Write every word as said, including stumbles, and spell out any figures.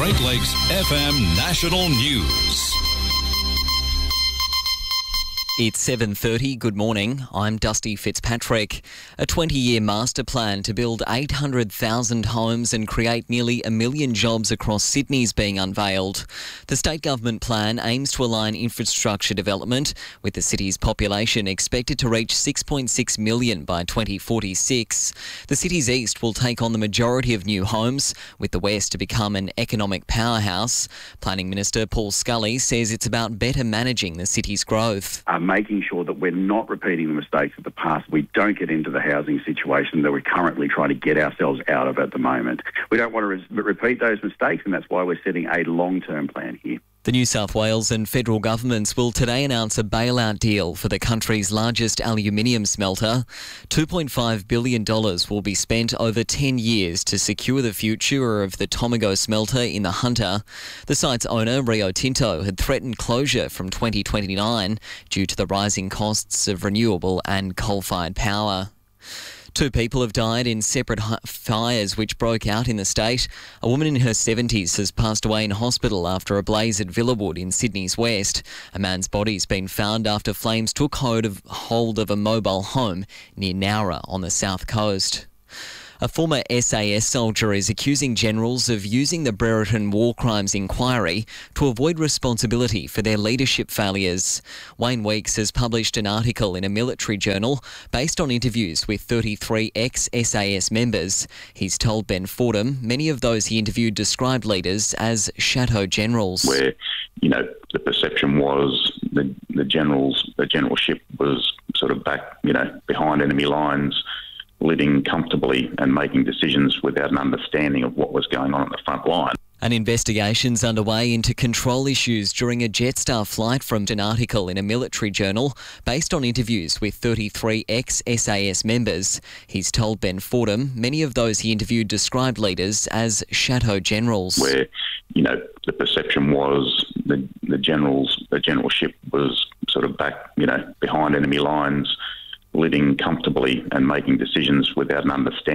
Great Lakes F M National News. It's seven thirty. Good morning. I'm Dusty Fitzpatrick. A twenty-year master plan to build eight hundred thousand homes and create nearly a million jobs across Sydney is being unveiled. The state government plan aims to align infrastructure development with the city's population expected to reach six point six million by twenty forty-six. The city's east will take on the majority of new homes, with the west to become an economic powerhouse. Planning Minister Paul Scully says it's about better managing the city's growth. Um, making sure that we're not repeating the mistakes of the past. We don't get into the housing situation that we're currently trying to get ourselves out of at the moment. We don't want to re- repeat those mistakes, and that's why we're setting a long-term plan here. The New South Wales and federal governments will today announce a bailout deal for the country's largest aluminium smelter. two point five billion dollars will be spent over ten years to secure the future of the Tomago smelter in the Hunter. The site's owner, Rio Tinto, had threatened closure from twenty twenty-nine due to the rising costs of renewable and coal-fired power. Two people have died in separate fires which broke out in the state. A woman in her seventies has passed away in hospital after a blaze at Villawood in Sydney's west. A man's body's been found after flames took hold of, hold of a mobile home near Nowra on the south coast. A former S A S soldier is accusing generals of using the Brereton War Crimes Inquiry to avoid responsibility for their leadership failures. Wayne Weeks has published an article in a military journal based on interviews with thirty-three ex-S A S members. He's told Ben Fordham many of those he interviewed described leaders as shadow generals. Where, you know, the perception was the, the generals, the generalship was sort of back, you know, behind enemy lines, living comfortably and making decisions without an understanding of what was going on at the front line. An investigation's underway into control issues during a Jetstar flight from an article in a military journal based on interviews with thirty-three ex-S A S members. He's told Ben Fordham many of those he interviewed described leaders as shadow generals. Where, you know, the perception was the, the generals, the generalship was sort of back, you know, behind enemy lines, living comfortably and making decisions without an understanding